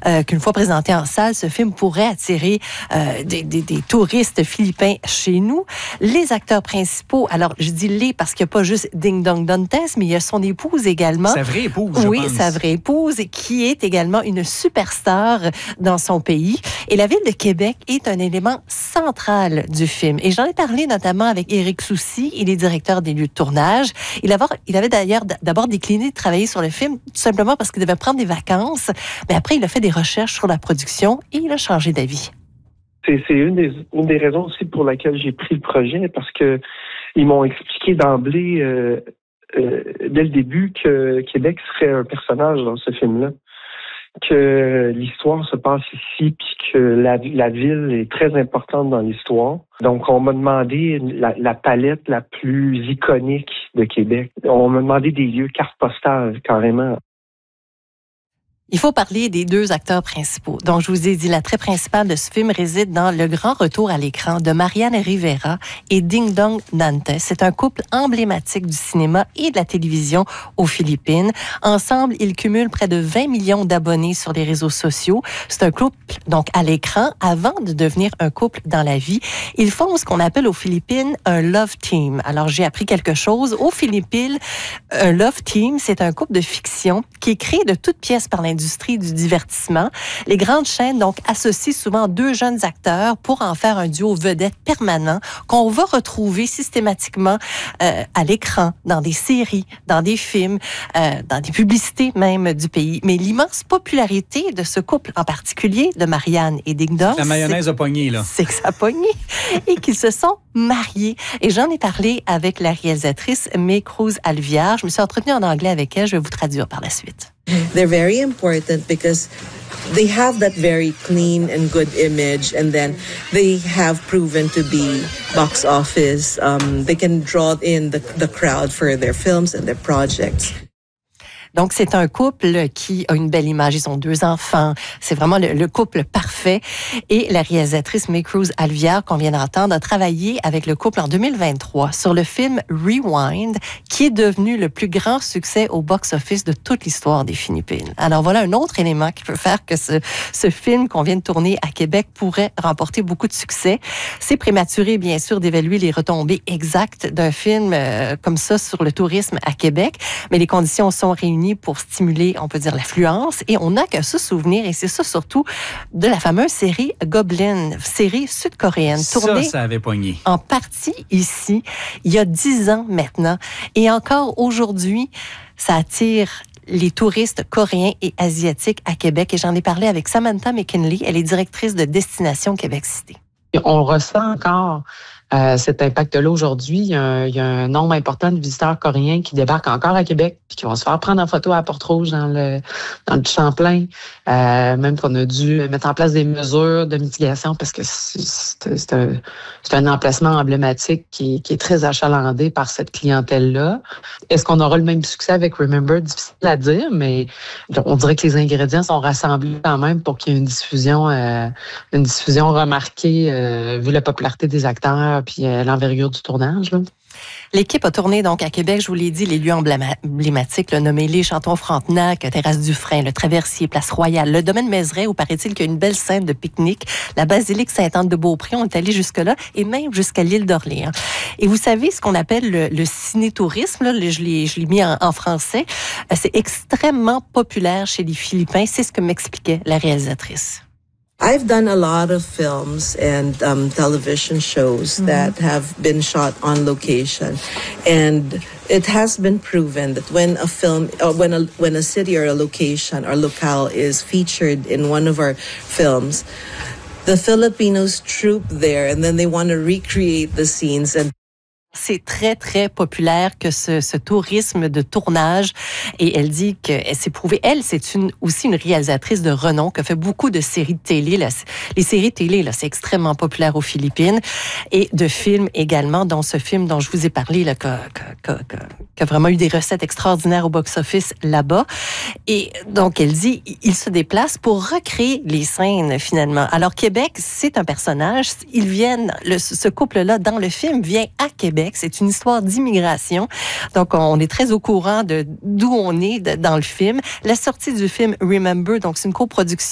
qu'une fois présenté en salle, ce film pourrait attirer des touristes philippins chez nous. Les acteurs principaux, alors je dis les parce qu'il n'y a pas juste Ding Dong Dantes, mais il y a son épouse également. Sa vraie épouse, je pense. Oui, sa vraie épouse, qui est également une superstar dans son pays. Et la ville de Québec est un élément central du film. Et j'en ai parlé notamment avec Éric Soucy, il est directeur des lieux de tournage. Il avait d'ailleurs d'abord décliné de travailler sur le film, tout simplement parce qu'il devait prendre des vacances. Mais après, il a fait des recherches sur la production et il a changé d'avis. C'est une des raisons aussi pour laquelle j'ai pris le projet, parce que ils m'ont expliqué d'emblée, dès le début, que Québec serait un personnage dans ce film-là, que l'histoire se passe ici, puis que la ville est très importante dans l'histoire. Donc, on m'a demandé la palette la plus iconique de Québec. On m'a demandé des lieux carte postale, carrément. Il faut parler des deux acteurs principaux. Donc, je vous ai dit, l'attrait principal de ce film réside dans le grand retour à l'écran de Marianne Rivera et Ding Dong Dantes. C'est un couple emblématique du cinéma et de la télévision aux Philippines. Ensemble, ils cumulent près de 20 millions d'abonnés sur les réseaux sociaux. C'est un couple, donc, à l'écran, avant de devenir un couple dans la vie. Ils font ce qu'on appelle aux Philippines un love team. Alors, j'ai appris quelque chose. Aux Philippines, un love team, c'est un couple de fiction qui est créé de toutes pièces par l'industrie du divertissement. Les grandes chaînes, donc, associent souvent deux jeunes acteurs pour en faire un duo vedette permanent qu'on va retrouver systématiquement à l'écran, dans des séries, dans des films, dans des publicités même du pays. Mais l'immense popularité de ce couple, en particulier de Marianne et Ding Dong, la mayonnaise a pogné, là. C'est que ça a pogné et qu'ils se sont mariés. Et j'en ai parlé avec la réalisatrice May Cruz Alviar. Je me suis entretenue en anglais avec elle. Je vais vous traduire par la suite. They're very important because they have that very clean and good image, and then they have proven to be box office. They can draw in the crowd for their films and their projects. Donc, c'est un couple qui a une belle image. Ils ont 2 enfants. C'est vraiment le couple parfait. Et la réalisatrice May Cruz Alviar, qu'on vient d'entendre, a travaillé avec le couple en 2023 sur le film Rewind, qui est devenu le plus grand succès au box-office de toute l'histoire des Philippines. Alors, voilà un autre élément qui peut faire que ce film qu'on vient de tourner à Québec pourrait remporter beaucoup de succès. C'est prématuré, bien sûr, d'évaluer les retombées exactes d'un film comme ça sur le tourisme à Québec, mais les conditions sont réunies pour stimuler, on peut dire, l'affluence. Et on n'a qu'à se souvenir, et c'est ça surtout, de la fameuse série Goblin, série sud-coréenne, tournée ça avait pogné. En partie ici, il y a 10 ans maintenant. Et encore aujourd'hui, ça attire les touristes coréens et asiatiques à Québec. Et j'en ai parlé avec Samantha McKinley, elle est directrice de Destination Québec City. On ressent encore cet impact-là aujourd'hui. Il y a un nombre important de visiteurs coréens qui débarquent encore à Québec puis qui vont se faire prendre en photo à la Porte-Rouge dans le Champlain. Même qu'on a dû mettre en place des mesures de mitigation parce que c'est un emplacement emblématique qui est très achalandé par cette clientèle-là. Est-ce qu'on aura le même succès avec Remember? Difficile à dire, mais on dirait que les ingrédients sont rassemblés quand même pour qu'il y ait une diffusion remarquée vu la popularité des acteurs puis l'envergure du tournage, là. L'équipe a tourné donc à Québec, je vous l'ai dit, les lieux emblématiques, nommés-les Chanton-Frontenac, Terrasse Dufresne, le Traversier, Place Royale, le domaine Mézeray, où paraît-il qu'il y a une belle scène de pique-nique, la basilique Sainte-Anne-de-Beaupré, on est allé jusque-là, et même jusqu'à l'île d'Orléans. Et vous savez, ce qu'on appelle le ciné-tourisme, là, je l'ai mis en français, c'est extrêmement populaire chez les Philippins, c'est ce que m'expliquait la réalisatrice. I've done a lot of films and television shows that have been shot on location, and it has been proven that when a film, or when a city or a location or locale is featured in one of our films, the Filipinos troop there, and then they want to recreate the scenes and. C'est très, très populaire que ce tourisme de tournage. Et elle dit qu'elle s'est prouvée. Elle, c'est aussi une réalisatrice de renom qui a fait beaucoup de séries de télé. Là, les séries de télé, là, c'est extrêmement populaire aux Philippines. Et de films également, dont ce film dont je vous ai parlé, là, qui a vraiment eu des recettes extraordinaires au box-office là-bas. Et donc, elle dit, il se déplace pour recréer les scènes, finalement. Alors, Québec, c'est un personnage. Ils viennent, ce couple-là, dans le film, vient à Québec. C'est une histoire d'immigration. Donc, on est très au courant d'où on est dans le film. La sortie du film Remember, donc c'est une coproduction